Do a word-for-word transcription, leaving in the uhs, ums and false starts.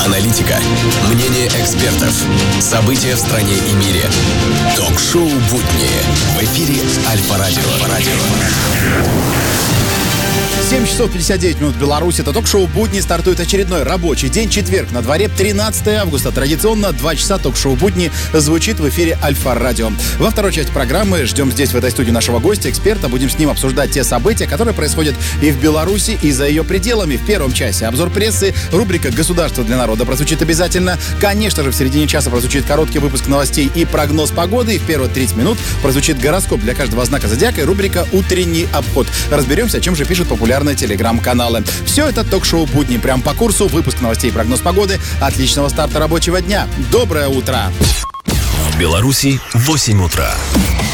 Аналитика, мнение экспертов, события в стране и мире. Ток-шоу «Будни» в эфире Альфа-Радио. семь часов пятьдесят девять минут в Беларуси. Это ток-шоу «Будни». Стартует очередной рабочий день. Четверг. На дворе тринадцатое августа. Традиционно два часа ток-шоу «Будни» звучит в эфире Альфа-Радио. Во второй части программы ждем здесь, в этой студии, нашего гостя, эксперта. Будем с ним обсуждать те события, которые происходят и в Беларуси, и за ее пределами. В первом часе обзор прессы, рубрика «Государство для народа» прозвучит обязательно. Конечно же, в середине часа прозвучит короткий выпуск новостей и прогноз погоды. И в первые тридцать минут прозвучит гороскоп для каждого знака зодиака и рубрика «Утренний обход». Разберемся, о чем же пишут популярные телеграм-каналы. Все это ток-шоу «Будни». Прям по курсу. Выпуск новостей и прогноз погоды. Отличного старта рабочего дня. Доброе утро. В Беларуси восемь утра.